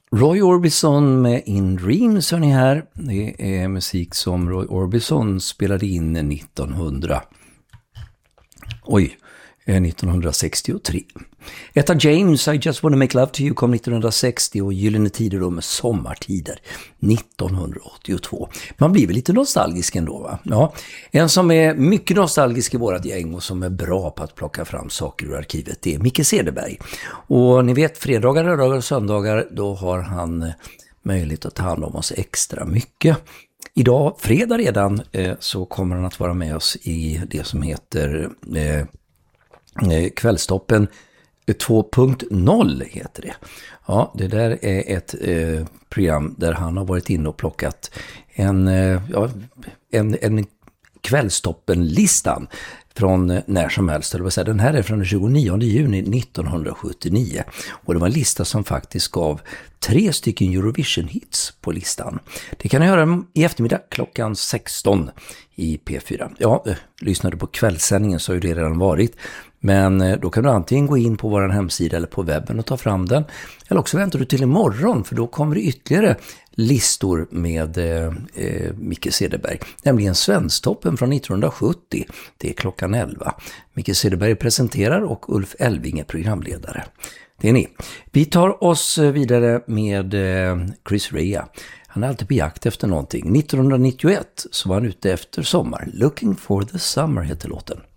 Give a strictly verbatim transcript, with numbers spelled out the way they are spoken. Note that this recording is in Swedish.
Roy Orbison med In Dreams hör ni här. Det är musik som Roy Orbison spelade in nittonhundra. Oj, nittonhundrasextiotre. Etta James, I Just Wanna Make Love To You kom nittonhundrasextio och Gyllene Tider och med Sommartider nittonhundraåttiotvå. Man blir väl lite nostalgisk ändå, va? Ja. En som är mycket nostalgisk i vårat gäng och som är bra på att plocka fram saker ur arkivet, det är Micke Cederberg. Och ni vet, fredagar, lördagar och söndagar, då har han möjlighet att ta hand om oss extra mycket. Idag, fredag redan, eh, så kommer han att vara med oss i det som heter eh, eh, Kvällstoppen två punkt noll heter det. Ja, det där är ett eh, program där han har varit inne och plockat en, eh, ja, en, en Kvällstoppen-listan från när som helst. Den här är från den tjugonionde juni nittonhundrasjuttionio och det var en lista som faktiskt gav tre stycken Eurovision-hits på listan. Det kan jag göra i eftermiddag klockan sexton i P fyra. Ja, eh, lyssnade på kvällssändningen så har ju det redan varit. Men eh, då kan du antingen gå in på vår hemsida eller på webben och ta fram den. Eller också väntar du till imorgon för då kommer det ytterligare listor med eh, eh, Micke Cederberg. Nämligen Svensktoppen från nittonhundrasjuttio. Det är klockan elva. Micke Cederberg presenterar och Ulf Elving är programledare. Det är ni. Vi tar oss vidare med eh, Chris Rea. Han är alltid på jakt efter någonting. nittonhundranittioett så var han ute efter sommar. Looking for the Summer heter låten.